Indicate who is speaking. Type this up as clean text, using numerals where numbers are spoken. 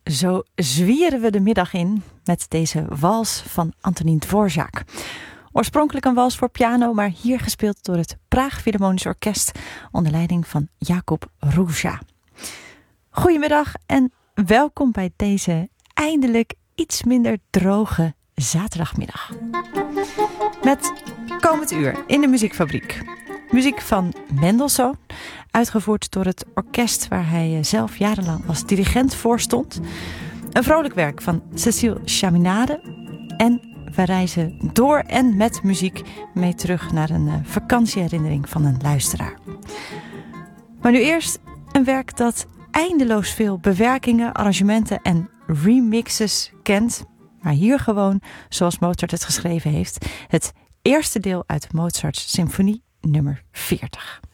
Speaker 1: Zo zwieren we de middag in met deze wals van Antonín Dvořák. Oorspronkelijk een wals voor piano, maar hier gespeeld door het Praag Philharmonisch Orkest onder leiding van Jakub Róža. Goedemiddag en welkom bij deze eindelijk iets minder droge zaterdagmiddag. Met komend uur in de muziekfabriek. Muziek van Mendelssohn, uitgevoerd door het orkest waar hij zelf jarenlang als dirigent voor stond. Een vrolijk werk van Cécile Chaminade. En we reizen door en met muziek mee terug naar een vakantieherinnering van een luisteraar. Maar nu eerst een werk dat eindeloos veel bewerkingen, arrangementen en remixes kent. Maar hier gewoon, zoals Mozart het geschreven heeft, het eerste deel uit Mozarts symfonie nummer 40.